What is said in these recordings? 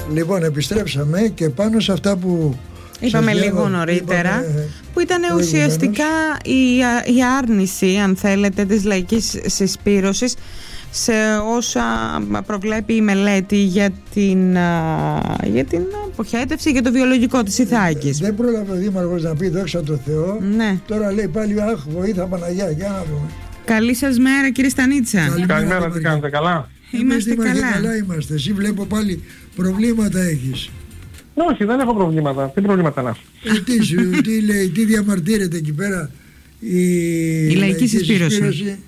Λοιπόν, επιστρέψαμε και πάνω σε αυτά που είπαμε λίγο νωρίτερα, που ήταν ουσιαστικά η άρνηση, αν θέλετε, της λαϊκής συσπήρωσης σε όσα προβλέπει η μελέτη για την αποχέτευση, για το βιολογικό της Ιθάκης. Δεν πρόλαβε ο Δήμαρχος να πει δόξα τω Θεώ. Ναι. Τώρα λέει πάλι αχ, βοήθα Παναγιά, για να δούμε. Καλή σας μέρα, κύριε Στανίτσα. Καλημέρα, τι κάνετε, καλά? Είμαστε καλά. Καλά είμαστε. Εσύ βλέπω πάλι προβλήματα έχεις. Όχι, δεν έχω προβλήματα. Τι προβλήματα να έχω? Τι λέει, τι διαμαρτύρεται εκεί πέρα η λαϊκή συσπήρωση?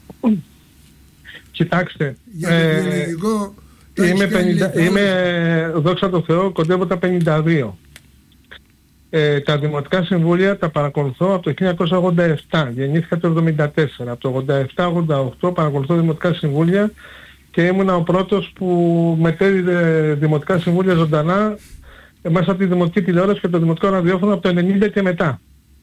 Κοιτάξτε, για το βιολογικό είμαι, δόξα τω Θεώ, κοντεύω τα 52. Τα δημοτικά συμβούλια τα παρακολουθώ από το 1987, γεννήθηκα το 1974. Από το 1987-1988 παρακολουθώ δημοτικά συμβούλια και ήμουνα ο πρώτος που μετέδιδε δημοτικά συμβούλια ζωντανά μέσα από τη δημοτική τηλεόραση και το δημοτικό ραδιόφωνο από το 90 και μετά.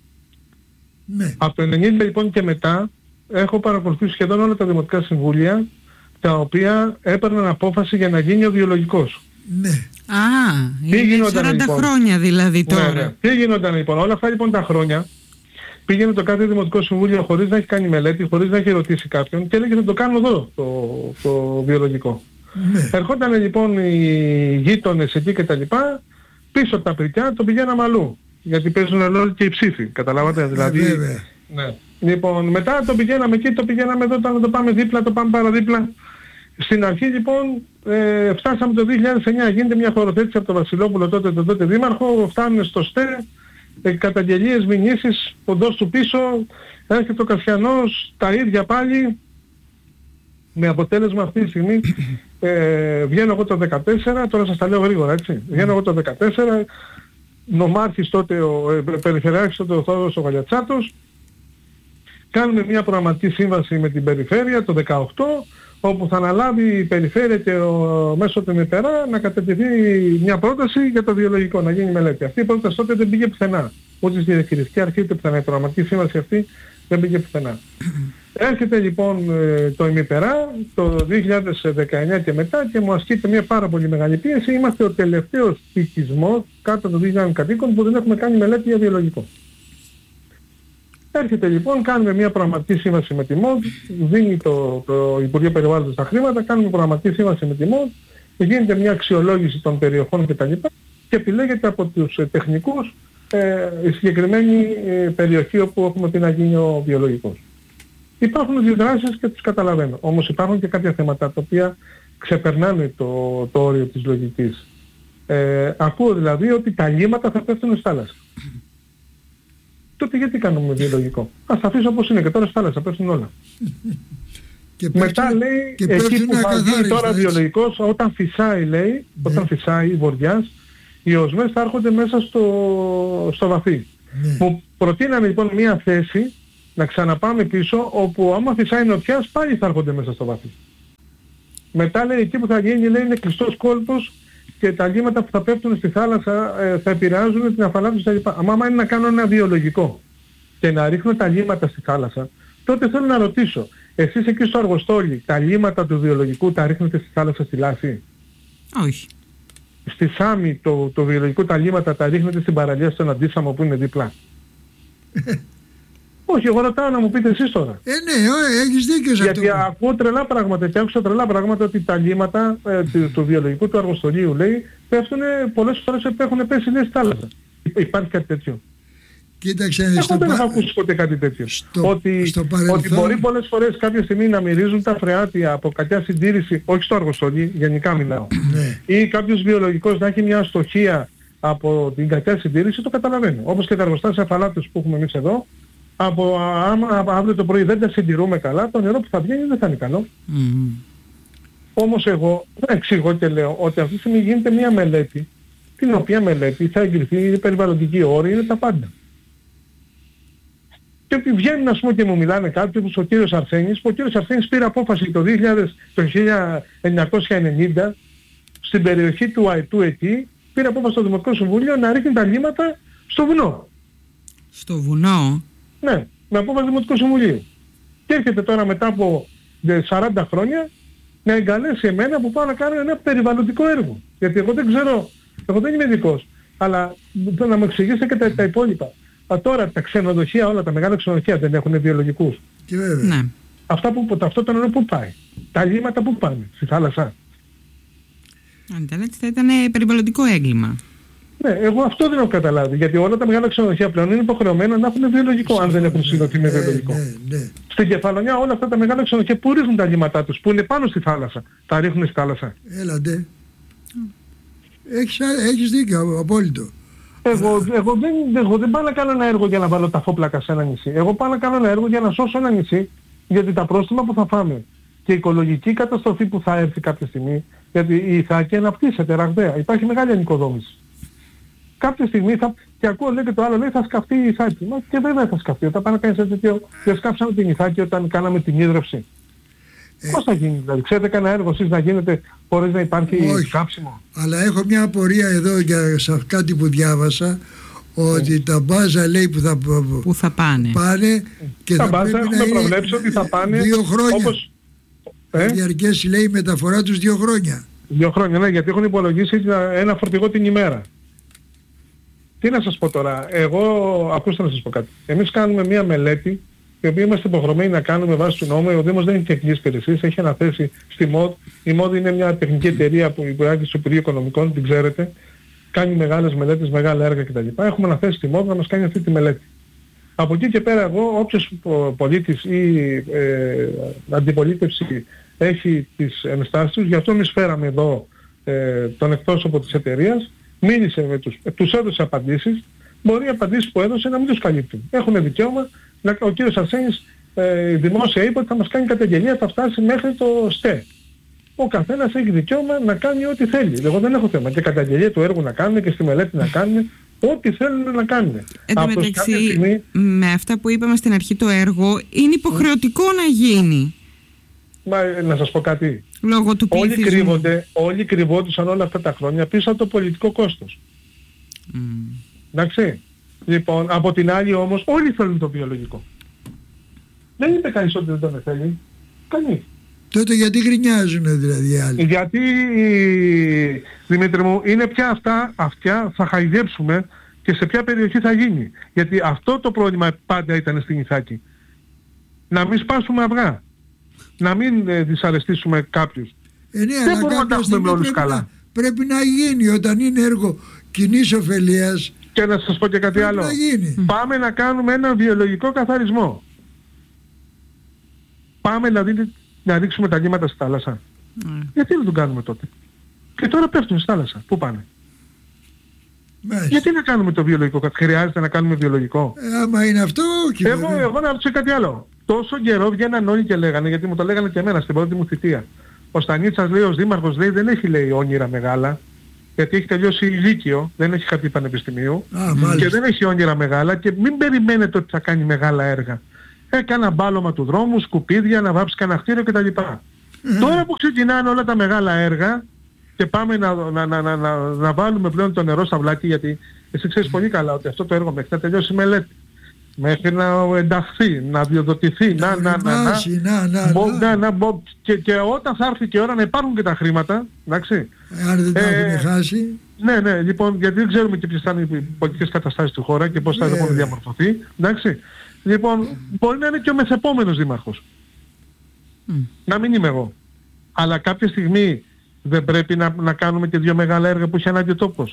Ναι. Από το 90 λοιπόν και μετά έχω παρακολουθήσει σχεδόν όλα τα δημοτικά συμβούλια τα οποία έπαιρναν απόφαση για να γίνει ο βιολογικός. Ναι. Είναι 40 λοιπόν χρόνια δηλαδή τώρα. Ναι. Τι γινόταν λοιπόν? Όλα αυτά λοιπόν τα χρόνια πήγαινε το κάθε δημοτικό συμβούλιο χωρίς να έχει κάνει μελέτη, χωρίς να έχει ρωτήσει κάποιον και έλεγε θα το κάνω εδώ το βιολογικό. Ναι. Ερχόταν λοιπόν οι γείτονες εκεί και τα λοιπά, πίσω από τα πρικιά το πηγαίναμε αλλού. Γιατί παίζουν ρόλο και οι ψήφοι, καταλάβατε? Δηλαδή. Ναι. Λοιπόν, μετά το πηγαίναμε εκεί, το πηγαίναμε εδώ, το πάμε δίπλα, το πάμε παραδίπλα. Στην αρχή λοιπόν φτάσαμε το 2009, γίνεται μια χωροθέτηση από τον Βασιλόπουλο τον τότε δήμαρχο, φτάνουν στο ΣΤΕ, καταγγελίες, μηνύσεις, ποντός του πίσω, έρχεται ο Κασιανός, τα ίδια πάλι, με αποτέλεσμα αυτή τη στιγμή βγαίνω εγώ το 2014, τώρα σας τα λέω γρήγορα έτσι, βγαίνω εγώ το 2014, νομάρχης τότε, ο περιφερειάρχης τότε ο Θόδωρος ο Γαλιατσάτος, κάνουμε μια προγραμματική σύμβαση με την περιφέρεια το 2018, όπου θα αναλάβει η περιφέρεια και μέσω του ΜΕΠΕΡΑ να κατευθυνθεί μια πρόταση για το βιολογικό, να γίνει μελέτη. Αυτή η πρόταση τότε δεν πήγε πουθενά. Ούτε στη διαχειριστική αρχή ούτε πουθενά. Η προγραμματική σύμβαση αυτή δεν πήγε πουθενά. Έρχεται λοιπόν το ΜΕΠΕΡΑ το 2019 και μετά και μου ασκείται μια πάρα πολύ μεγάλη πίεση. Είμαστε ο τελευταίος οικισμός κάτω των 2.000 κατοίκων που δεν έχουμε κάνει μελέτη για βιολογικό. Έρχεται λοιπόν, κάνουμε μια προγραμματική σύμβαση με τη ΜΟΔ, δίνει το Υπουργείο Περιβάλλοντος τα χρήματα, κάνουμε προγραμματική σύμβαση με τη ΜΟΔ, γίνεται μια αξιολόγηση των περιοχών κτλ. Και επιλέγεται από τους τεχνικούς η συγκεκριμένη περιοχή όπου έχουμε πει να γίνει ο βιολογικός. Υπάρχουν διδράσεις και τις καταλαβαίνω, όμως υπάρχουν και κάποια θέματα τα οποία ξεπερνάνε το όριο της λογικής. Ακούω δηλαδή ότι τα λίμματα θα πέφτουν στη θάλασσα. Τότε γιατί κάνουμε βιολογικό? Ας τα αφήσω όπως είναι και τώρα στη θάλασσα πέφτουν όλα. Και μετά λέει εκεί που θα γίνει τώρα βιολογικός, όταν φυσάει λέει, όταν φυσάει βοριάς, οι οσμές θα έρχονται μέσα στο βαθύ. Μου προτείνανε λοιπόν μια θέση να ξαναπάμε πίσω, όπου άμα φυσάει νοτιάς πάλι θα έρχονται μέσα στο βαθύ. Μετά λέει εκεί που θα γίνει λέει είναι κλειστός κόλπος και τα λίμματα που θα πέφτουν στη θάλασσα θα επηρεάζουν την αφαλάτωση κτλ. Άμα είναι να κάνω ένα βιολογικό και να ρίχνω τα λίμματα στη θάλασσα, τότε θέλω να ρωτήσω, εσείς εκεί στο Αργοστόλι τα λίμματα του βιολογικού τα ρίχνετε στη θάλασσα στη Λάση? Όχι. Στη Σάμι το βιολογικό τα λίμματα τα ρίχνετε στην παραλία στον Αντίσαμο που είναι δίπλα? Όχι, εγώ ρωτάω να μου πείτε εσείς τώρα. Ναι, έχεις δίκιο σε αυτό. Γιατί ακούω τρελά πράγματα και άκουσα τρελά πράγματα ότι τα λίμματα του βιολογικού του Αργοστολίου λέει πέφτουν πολλές φορές έχουν πέσει λέει στη θάλασσα. Υπάρχει κάτι τέτοιο? Κοίταξε, εγώ δεν έχω ακούσει ποτέ κάτι τέτοιο. Ότι μπορεί πολλές φορές κάποια στιγμή να μυρίζουν τα φρεάτια από κακιά συντήρηση, όχι στο Αργοστολί, γενικά μιλάω. Ή κάποιος βιολογικός να έχει μια αστοχία από την κακιά συντήρηση, το καταλαβαίνω. Όπως και τα εργοστάσια αφαλάτωσης που έχουμε εμείς εδώ, άμα αύριο το πρωί δεν τα συντηρούμε καλά, το νερό που θα βγαίνει δεν θα είναι καλό. Όμως εγώ εξηγώ και λέω ότι αυτή τη στιγμή γίνεται μια μελέτη, την οποία μελέτη θα εγκριθεί, η περιβαλλοντική όρη, είναι τα πάντα. Και ότι βγαίνουν ας πούμε και μου μιλάνε κάποιοι όπως ο κύριος Αρσένης, που ο κύριος Αρσένης πήρε απόφαση το 1990 στην περιοχή του Αϊτού εκεί, πήρε απόφαση στο Δημοτικό Συμβούλιο να ρίχνει τα λίμματα στο βουνό. Στο βουνό? Ναι, με απόφαση Δημοτικού Συμβουλίου. Και έρχεται τώρα μετά από 40 χρόνια να εγκαλέσει εμένα που πάω να κάνω ένα περιβαλλοντικό έργο. Γιατί εγώ δεν ξέρω, εγώ δεν είμαι ειδικός, αλλά να μου εξηγήσετε και τα υπόλοιπα. Τώρα τα ξενοδοχεία, όλα τα μεγάλα ξενοδοχεία δεν έχουν βιολογικούς. Και βέβαια. Ναι. Αυτό το νερό πού πάει? Τα λίμματα πού πάνε? Στη θάλασσα. Αν ήταν έτσι θα ήταν περιβαλλοντικό έγκλημα. Ναι, εγώ αυτό δεν έχω καταλάβει. Γιατί όλα τα μεγάλα ξενοδοχεία πλέον είναι υποχρεωμένα να έχουν βιολογικό, αν δεν έχουν συνδοθεί με βιολογικό. Ναι. Στην Κεφαλονιά όλα αυτά τα μεγάλα ξενοδοχεία που ρίχνουν τα λίματά τους, που είναι πάνω στη θάλασσα, τα ρίχνουν στη θάλασσα. Έλατε. Έχεις δίκιο, απόλυτο. Εγώ δεν πάω να κάνω ένα έργο για να βάλω ταφόπλακα σε ένα νησί. Εγώ πάω να κάνω ένα έργο για να σώσω ένα νησί, γιατί τα πρόστιμα που θα φάμε και η οικολογική καταστροφή που θα έρθει κάποια στιγμή, γιατί η Ιθάκη αναπτύσσεται ραγδαία. Υπάρχει μεγάλη ανοικοδόμηση. Κάποια στιγμή και ακούω λέει και το άλλο λέει θα σκαφτεί η Ιθάκη. Μα και βέβαια θα σκαφτεί. Όταν πάνε να κάνεις ένα τέτοιο, δεν σκάψαμε την Ιθάκη όταν κάναμε την ίδρυυση. Πώς θα γίνει δηλαδή? Ξέρετε κανένα έργο εσείς να γίνεται χωρίς να υπάρχει σκάψιμο? Αλλά έχω μια απορία εδώ για κάτι που διάβασα, ότι τα μπάζα λέει που θα πάνε και τα θα μπάζα πρέπει έχουμε προβλέψει ότι θα πάνε 2 χρόνια. Όπως, θα διαρκέσει λέει η μεταφορά τους 2 χρόνια. 2 χρόνια, ναι, γιατί έχουν υπολογίσει ένα φορτηγό την ημέρα. Τι να σας πω τώρα, ακούστε να σας πω κάτι. Εμείς κάνουμε μια μελέτη, η οποία είμαστε υποχρεωμένοι να κάνουμε βάσει του νόμου. Ο Δήμος δεν έχει τεχνικές υπηρεσίες, έχει αναθέσει στη ΜΟΔ. Η ΜΟΔ είναι μια τεχνική εταιρεία που υπουργεί στο Υπουργείο Οικονομικών, την ξέρετε. Κάνει μεγάλες μελέτες, μεγάλα έργα κτλ. Έχουμε αναθέσει στη ΜΟΔ να μας κάνει αυτή τη μελέτη. Από εκεί και πέρα εγώ, όποιος πολίτης ή αντιπολίτευση έχει τις ενστάσεις τους, γι' αυτό εμείς φέραμε εδώ τον εκπρόσωπο της εταιρείας, μίλησε με τους έδωσε απαντήσεις, μπορεί οι απαντήσεις που έδωσε να μην τους καλύπτουν. Έχουν δικαίωμα, ο κύριος Αρσένης δημόσια είπε ότι θα μας κάνει καταγγελία, θα φτάσει μέχρι το ΣΤΕ. Ο καθένας έχει δικαίωμα να κάνει ό,τι θέλει. Εγώ δεν έχω θέμα. Και καταγγελία του έργου να κάνουν και στη μελέτη να κάνουν ό,τι θέλουν να κάνουν. Εν τω μεταξύ, με αυτά που είπαμε στην αρχή, το έργο είναι υποχρεωτικό να γίνει. Μα να σας πω κάτι. Λόγω του πληθυσμού. Όλοι κρυβόντουσαν όλα αυτά τα χρόνια πίσω από το πολιτικό κόστος. Εντάξει. Λοιπόν, από την άλλη όμως όλοι θέλουν το βιολογικό. Δεν είπε κανείς ότι δεν τον θέλει. Κανείς. Τότε γιατί γκρινιάζουν δηλαδή οι άλλοι? Γιατί, Δημήτρη μου, είναι πια αυτά θα χαϊδέψουμε και σε ποια περιοχή θα γίνει. Γιατί αυτό το πρόβλημα πάντα ήταν στην Ιθάκη. Να μην σπάσουμε αυγά. Να μην δυσαρεστήσουμε κάποιους. Ναι, δεν μπορούμε να τα έχουμε με όλους καλά. Πρέπει να γίνει όταν είναι έργο κοινής ωφελίας. Και να σας πω και κάτι άλλο. Πάμε να κάνουμε ένα βιολογικό καθαρισμό. Πάμε να ρίξουμε τα λίμματα στη θάλασσα. Γιατί δεν τον κάνουμε τότε? Και τώρα πέφτουν στη θάλασσα. Πού πάνε? Γιατί να κάνουμε το βιολογικό? Χρειάζεται να κάνουμε βιολογικό? Άμα είναι αυτό, εγώ να ρωτήσω κάτι άλλο. Τόσο καιρό βγαίναν όλοι και λέγανε, γιατί μου το λέγανε και εμένα στην πρώτη μου θητεία. Ο Στανίτσας λέει, ως δήμαρχος λέει, δεν έχει λέει όνειρα μεγάλα, γιατί έχει τελειώσει λύκειο, δεν έχει κάτι πανεπιστημίου και δεν έχει όνειρα μεγάλα και μην περιμένετε ότι θα κάνει μεγάλα έργα. Έκανα μπάλωμα του δρόμου, σκουπίδια, να βάψει κανένα κτίριο κτλ. Τώρα που ξεκινάνε όλα τα μεγάλα έργα και πάμε να βάλουμε πλέον το νερό στα βλάκια, γιατί εσύ ξέρεις πολύ καλά ότι αυτό το έργο μέχρι να τελειώσει η μελέτη, μέχρι να ενταχθεί, να διοδοτηθεί, και όταν θα έρθει και η ώρα να υπάρχουν και τα χρήματα, εντάξει. Αν δεν τα έχουν χάσει. Ναι, λοιπόν, γιατί δεν ξέρουμε και ποιες θα είναι οι πολιτικές καταστάσεις του χώρα και πώς θα έχουν διαμορφωθεί, εντάξει. Λοιπόν, μπορεί να είναι και ο μεθεπόμενος δήμαρχος. Να μην είμαι εγώ. Αλλά κάποια στιγμή δεν πρέπει να κάνουμε και 2 μεγάλα έργα που έχει ανάγκη ο τόπος.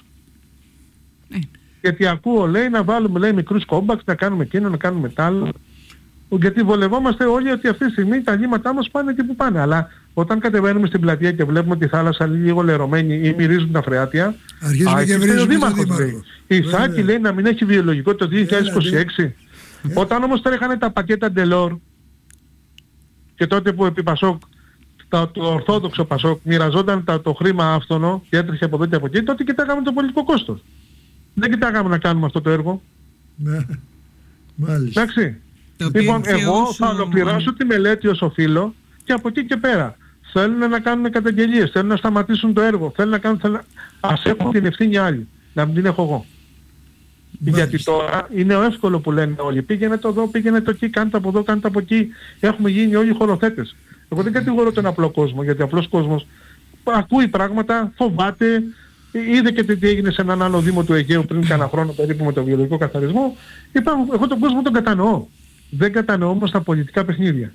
Γιατί ακούω, λέει, να βάλουμε, λέει, μικρούς κόμπαξ, να κάνουμε εκείνο, να κάνουμε τ' άλλο. Γιατί βολευόμαστε όλοι ότι αυτή τη στιγμή τα λίματά μας πάνε εκεί που πάνε. Αλλά όταν κατεβαίνουμε στην πλατεία και βλέπουμε τη θάλασσα λίγο λερωμένη ή μυρίζουν τα φρεάτια, αρχίζουμε και βρίζουμε τον δήμαρχο. Η Ιθάκη λέει να μην έχει βιολογικό το 2026. Όταν όμως τρέχανε τα πακέτα Ντελόρ και τότε που επί Πασόκ, το ορθόδοξο Πασόκ, μοιραζόταν το χρήμα άφθονο και έτρεχε από εδώ και από εκεί, τότε κοιτάγαμε το πολιτικό κόστος. Δεν κοιτάγαμε να κάνουμε αυτό το έργο. Μάλιστα. Εντάξει. Λοιπόν, εγώ θα ολοκληρώσω τη μελέτη ως οφείλω και από εκεί και πέρα. Θέλουν να κάνουν καταγγελίες, θέλουν να σταματήσουν το έργο, θέλουν να κάνουν... Ας έχουν την ευθύνη άλλοι, να μην την έχω εγώ. Γιατί τώρα είναι εύκολο που λένε όλοι. Πήγαινε το εδώ, πήγαινε το εκεί, κάντε από εδώ, κάντε από εκεί. Έχουμε γίνει όλοι χωροθέτες. Εγώ δεν κατηγορώ τον απλό κόσμο, γιατί ο απλός κόσμος ακούει πράγματα, φοβάται, είδε και τι έγινε σε έναν άλλο δήμο του Αιγαίου πριν κάνα χρόνο περίπου με το βιολογικό καθαρισμό. Εγώ τον κόσμο τον κατανοώ. Δεν κατανοώ όμως τα πολιτικά παιχνίδια.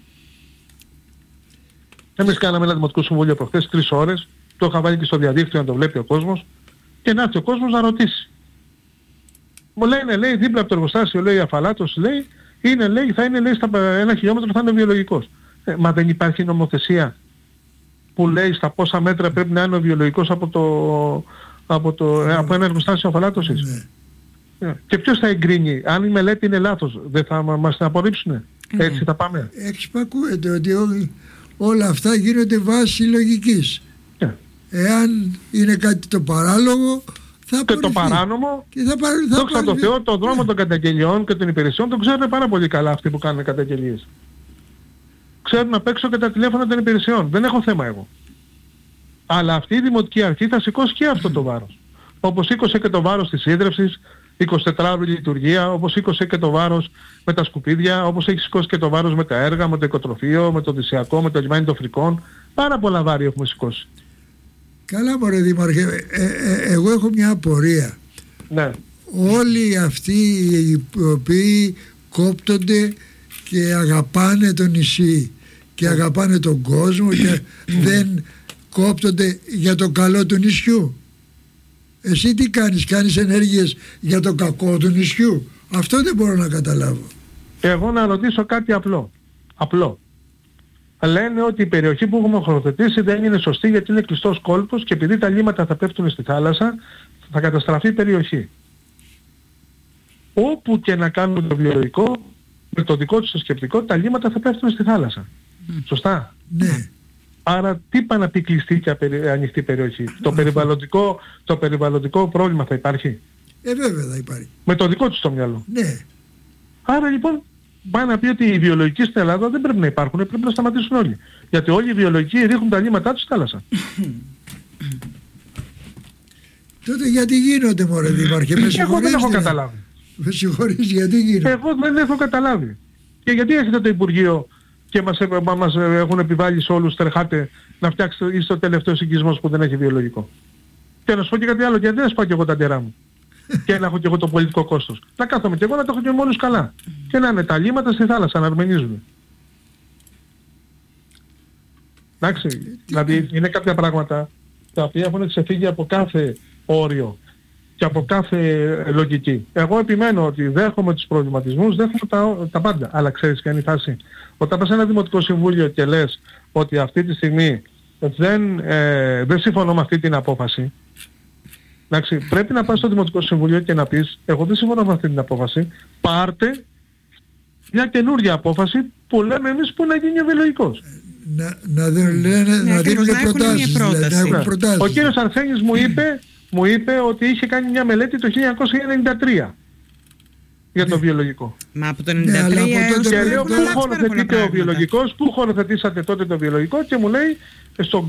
Εμείς κάναμε ένα δημοτικό συμβούλιο προχθές 3 ώρες, το είχα βάλει και στο διαδίκτυο να το βλέπει ο κόσμος και να έρθει ο κόσμος να ρωτήσει. Μου λένε, λέει, δίπλα από το εργοστάσιο, λέει, αφαλάτος, λέει, θα είναι στα 1 χιλιόμετρο θα είναι βιολογικός. Μα δεν υπάρχει νομοθεσία που λέει στα πόσα μέτρα πρέπει να είναι ο βιολογικός από ένα εργοστάσιο αφαλάτωσης. Και ποιος θα εγκρίνει? Αν η μελέτη είναι λάθος, δεν θα μας την απορρίψουνε? Έτσι θα πάμε. Εξυπακούεται ότι όλα αυτά γίνονται βάση λογικής. Εάν είναι κάτι το παράλογο, θα απορριφθεί. Και το παράνομο, δόξα τω Θεώ, το δρόμο των καταγγελιών και των υπηρεσιών τον ξέρουν πάρα πολύ καλά αυτοί που κάνουν καταγγελίες. Ξέρουν να παίξω και τα τηλέφωνα των υπηρεσιών. Δεν έχω θέμα εγώ. Αλλά αυτή η δημοτική αρχή θα σηκώσει και αυτό το βάρος. Όπως σήκωσε και το βάρος της ίδρυυσης, 24ωρη λειτουργία, όπως σήκωσε και το βάρος με τα σκουπίδια, όπως έχει σηκώσει και το βάρος με τα έργα, με το οικοτροφείο, με το δυσιακό, με το λιμάνι των Φρικών. Πάρα πολλά βάρη έχουμε σηκώσει. Καλά μωρέ Δήμαρχε, εγώ έχω μια απορία. Ναι. Όλοι αυτοί οι οποίοι κόπτονται και αγαπάνε το νησί και αγαπάνε τον κόσμο και δεν κόπτονται για το καλό του νησιού. Εσύ τι κάνεις ενέργειες για το κακό του νησιού? Αυτό δεν μπορώ να καταλάβω. Εγώ να ρωτήσω κάτι απλό. Λένε ότι η περιοχή που έχουμε χωροθετήσει δεν είναι σωστή γιατί είναι κλειστός κόλπος και επειδή τα λίμματα θα πέφτουν στη θάλασσα θα καταστραφεί η περιοχή. Όπου και να κάνουμε το βιολογικό, με το δικό τους το σκεπτικό, τα λίμματα θα πέφτουν στη θάλασσα. Σωστά? Ναι. Άρα τι πάει να πει κλειστή και ανοιχτή περιοχή? Το περιβαλλοντικό πρόβλημα θα υπάρχει? Βέβαια θα υπάρχει. Με το δικό τους το μυαλό. Ναι. Άρα λοιπόν πάει να πει ότι οι βιολογικοί στην Ελλάδα δεν πρέπει να υπάρχουν, πρέπει να σταματήσουν όλοι. Γιατί όλοι οι βιολογικοί ρίχνουν τα λίματά τους στη θάλασσα. Τότε γιατί γίνονται μωρέ Δήμαρχε? Εγώ δεν έχω καταλάβει. Με συγχωρείς, γιατί γίνονται? Εγώ δεν έχω καταλάβει. Και γιατί έχετε το Υπουργείο και μας έχουν επιβάλει σε όλους, τρεχάτε να φτιάξετε, είστε ο τελευταίος οικισμός που δεν έχει βιολογικό. Και να σου πω και κάτι άλλο, γιατί δεν σπάω και εγώ τα ντερά μου. Και να έχω και εγώ το πολιτικό κόστος. Να κάθομαι και εγώ να το έχω και μόνος καλά. Και να είναι τα λίμματα στη θάλασσα, να αρμενίζουν. Εντάξει, δηλαδή είναι κάποια πράγματα τα οποία έχουν ξεφύγει από κάθε όριο και από κάθε λογική. Εγώ επιμένω ότι δέχομαι τους προβληματισμούς, δέχομαι τα πάντα. Αλλά ξέρεις ποια είναι η φάση? Όταν πας σε ένα δημοτικό συμβούλιο και λες ότι αυτή τη στιγμή δεν συμφωνώ με αυτή την απόφαση, εντάξει, πρέπει να πας στο δημοτικό συμβούλιο και να πεις εγώ δεν συμφωνώ με αυτή την απόφαση, πάρτε μια καινούργια απόφαση που λέμε εμείς που να γίνει ο βιολογικός. Να δίνουν προτάσεις. Ο κύριος Αρσένης μου είπε ότι είχε κάνει μια μελέτη το 1993 για το βιολογικό. Μα από το 1993 και λέω πού χωροθετείτε ο βιολογικός, πού χωροθετήσατε τότε το βιολογικό και μου λέει στον